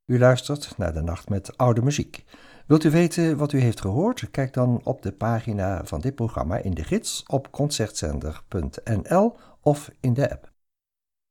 U luistert naar De Nacht met Oude Muziek. Wilt u weten wat u heeft gehoord? Kijk dan op de pagina van dit programma in de gids op concertzender.nl of in de app.